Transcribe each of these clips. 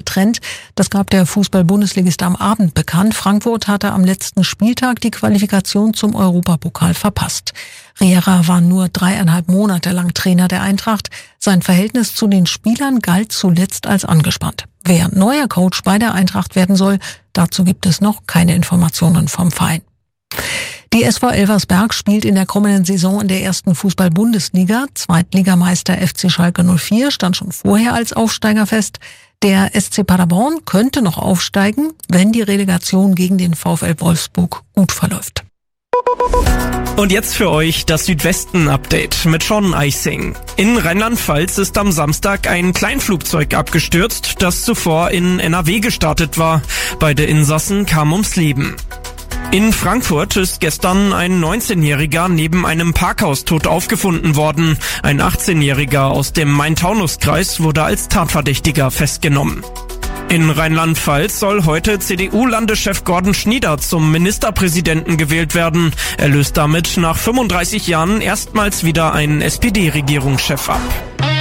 getrennt. Das gab der Fußball-Bundesligist am Abend bekannt. Frankfurt hatte am letzten Spieltag die Qualifikation zum Europapokal verpasst. Riera war nur 3,5 Monate lang Trainer der Eintracht. Sein Verhältnis zu den Spielern galt zuletzt als angespannt. Wer neuer Coach bei der Eintracht werden soll, dazu gibt es noch keine Informationen vom Verein. Die SV Elversberg spielt in der kommenden Saison in der ersten Fußball-Bundesliga. Zweitligameister FC Schalke 04 stand schon vorher als Aufsteiger fest. Der SC Paderborn könnte noch aufsteigen, wenn die Relegation gegen den VfL Wolfsburg gut verläuft. Und jetzt für euch das Südwesten-Update mit Sean Eising. In Rheinland-Pfalz ist am Samstag ein Kleinflugzeug abgestürzt, das zuvor in NRW gestartet war. Beide Insassen kamen ums Leben. In Frankfurt ist gestern ein 19-Jähriger neben einem Parkhaus tot aufgefunden worden. Ein 18-Jähriger aus dem Main-Taunus-Kreis wurde als Tatverdächtiger festgenommen. In Rheinland-Pfalz soll heute CDU-Landeschef Gordon Schnieder zum Ministerpräsidenten gewählt werden. Er löst damit nach 35 Jahren erstmals wieder einen SPD-Regierungschef ab.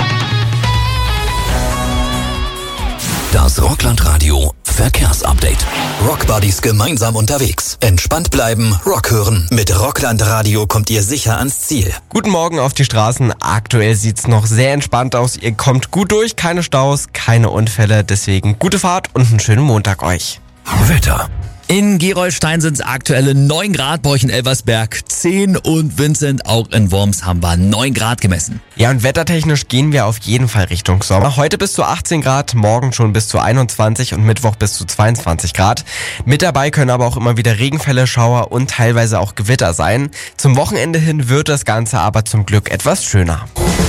Das Rockland-Radio Verkehrsupdate. Rockbuddies gemeinsam unterwegs. Entspannt bleiben, Rock hören. Mit Rockland-Radio kommt ihr sicher ans Ziel. Guten Morgen auf die Straßen. Aktuell sieht's noch sehr entspannt aus. Ihr kommt gut durch, keine Staus, keine Unfälle. Deswegen gute Fahrt und einen schönen Montag euch. Wetter. In Gerolstein sind es aktuelle 9 Grad, bei euch in Elversberg 10 und Vincent, auch in Worms haben wir 9 Grad gemessen. Ja, und wettertechnisch gehen wir auf jeden Fall Richtung Sommer. Heute bis zu 18 Grad, morgen schon bis zu 21 und Mittwoch bis zu 22 Grad. Mit dabei können aber auch immer wieder Regenfälle, Schauer und teilweise auch Gewitter sein. Zum Wochenende hin wird das Ganze aber zum Glück etwas schöner.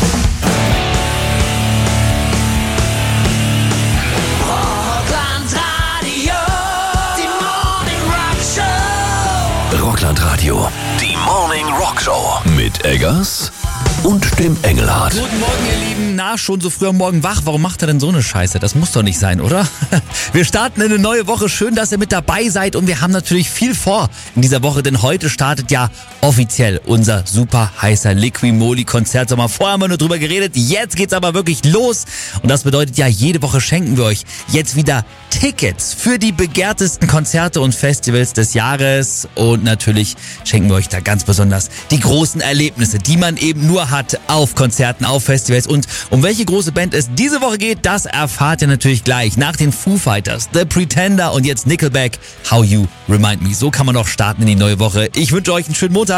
Rockland-Radio, die Morning Rock Show mit Eggers und dem Engelhardt. Guten Morgen, ihr Lieben. Na, schon so früh am Morgen wach. Warum macht er denn so eine Scheiße? Das muss doch nicht sein, oder? Wir starten in eine neue Woche. Schön, dass ihr mit dabei seid. Und wir haben natürlich viel vor in dieser Woche, denn heute startet ja offiziell unser super heißer Liqui-Moly-Konzert. Vorher haben wir nur drüber geredet. Jetzt geht's aber wirklich los. Und das bedeutet ja, jede Woche schenken wir euch jetzt wieder Tickets für die begehrtesten Konzerte und Festivals des Jahres. Und natürlich schenken wir euch da ganz besonders die großen Erlebnisse, die man eben nur hat auf Konzerten, auf Festivals. Und um welche große Band es diese Woche geht, das erfahrt ihr natürlich gleich. Nach den Foo Fighters, The Pretender und jetzt Nickelback, How You Remind Me. So kann man doch starten in die neue Woche. Ich wünsche euch einen schönen Montag.